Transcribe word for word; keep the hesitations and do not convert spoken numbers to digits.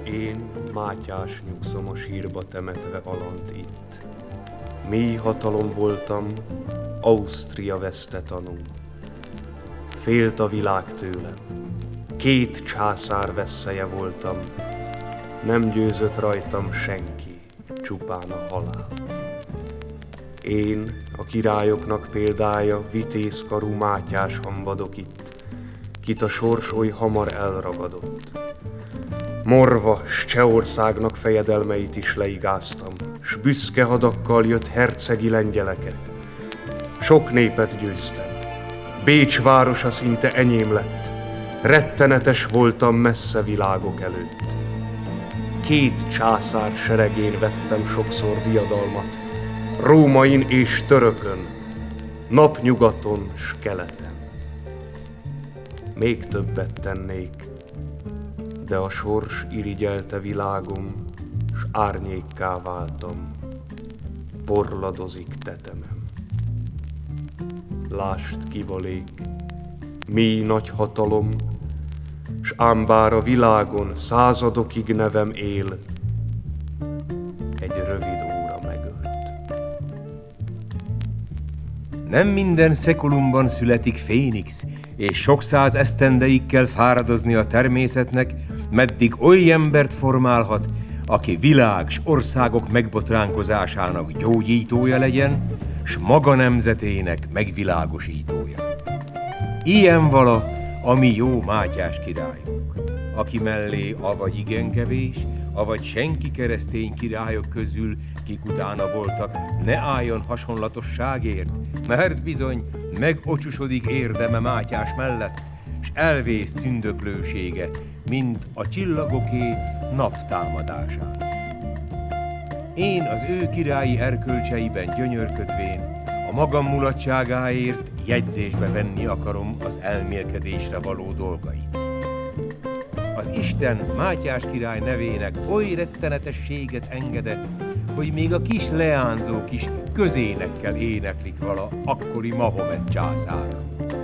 Én, Mátyás nyugszom a sírba temetve alant itt. Mély hatalom voltam, Ausztria veszte tanú. Félt a világ tőlem, két császár vesszeje voltam, nem győzött rajtam senki, csupán a halál. Én, a királyoknak példája, vitézkarú Mátyás hamvadok itt, kit a sors oly hamar elragadott. Morva, s Csehországnak fejedelmeit is leigáztam, s büszke hadakkal jött hercegi lengyeleket. Sok népet győztem, Bécs városa szinte enyém lett, rettenetes voltam messze világok előtt. Két császár seregén vettem sokszor diadalmat, Rómain és törökön, napnyugaton s keleten. Még többet tennék, de a sors irigyelte világom, s árnyékká váltam, porladozik tetemem. Lásd, kivalék, mély nagy hatalom, s ám bár a világon századokig nevem él, egy rövid óra megölt. Nem minden szekulumban születik fénix, és sok száz esztendeig kell fáradozni a természetnek, meddig oly embert formálhat, aki világ s országok megbotránkozásának gyógyítója legyen, s maga nemzetének megvilágosítója. Ilyen vala a mi jó Mátyás királyunk, aki mellé avagy igen kevés, avagy senki keresztény királyok közül, kik utána voltak, ne álljon hasonlatosságért, mert bizony megocsusodik érdeme Mátyás mellett, s elvész tündöklősége, mint a csillagoké naptámadásán. Én az ő királyi erkölcseiben gyönyörködvén, a magam mulatságáért jegyzésbe venni akarom az elmélkedésre való dolgait. Az Isten Mátyás király nevének oly rettenetességet engedett, hogy még a kis leánzók is közénekkel éneklik vala akkori Mahomet császárra.